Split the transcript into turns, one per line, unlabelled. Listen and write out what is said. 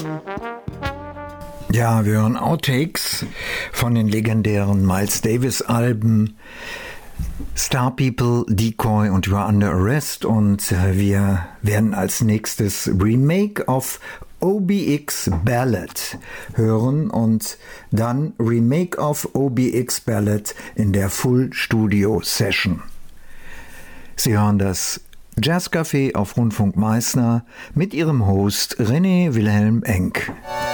Ja, wir hören Outtakes von den legendären Miles Davis-Alben Star People, Decoy und You Are Under Arrest, und wir werden als nächstes Remake of OBX Ballad hören und dann Remake of OBX Ballad in der Full Studio Session. Sie hören das Jazzcafé auf Rundfunk Meißner mit ihrem Host René Wilhelm Enck.